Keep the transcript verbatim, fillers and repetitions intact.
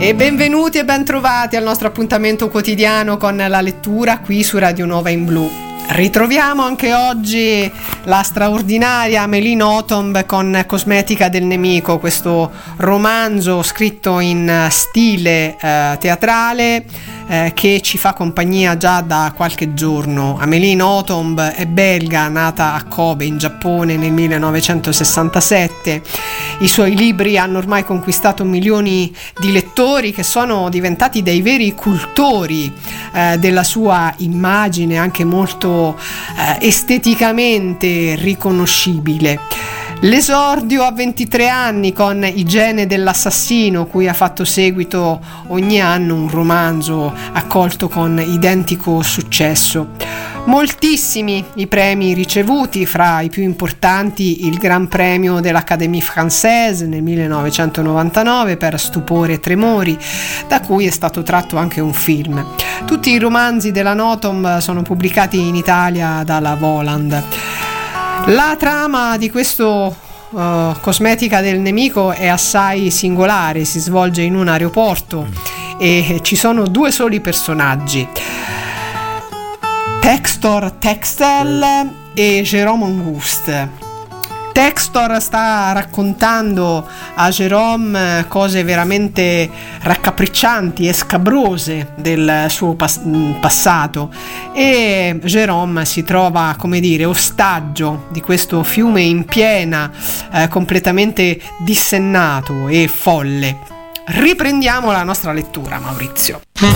E benvenuti e bentrovati al nostro appuntamento quotidiano con la lettura qui su Radio Nova in Blu. Ritroviamo anche oggi la straordinaria Amélie Nothomb con Cosmetica del nemico, questo romanzo scritto in stile eh, teatrale eh, che ci fa compagnia già da qualche giorno. Amélie Nothomb è belga, nata a Kobe in Giappone nel millenovecentosessantasette. I suoi libri hanno ormai conquistato milioni di lettori che sono diventati dei veri cultori eh, della sua immagine, anche molto eh, esteticamente riconoscibile. L'esordio a ventitré anni con Igiene dell'assassino, cui ha fatto seguito ogni anno un romanzo accolto con identico successo. Moltissimi i premi ricevuti, fra i più importanti il Gran Premio dell'Académie Française nel millenovecentonovantanove per Stupore e Tremori, da cui è stato tratto anche un film. Tutti i romanzi della Nothomb sono pubblicati in Italia dalla Voland. La trama di questo uh, Cosmetica del nemico è assai singolare, si svolge in un aeroporto e ci sono due soli personaggi, Textor Texel e Jérôme Auguste. Textor sta raccontando a Jérôme cose veramente raccapriccianti e scabrose del suo pas- passato e Jérôme si trova, come dire, ostaggio di questo fiume in piena, eh, completamente dissennato e folle. Riprendiamo la nostra lettura, Maurizio.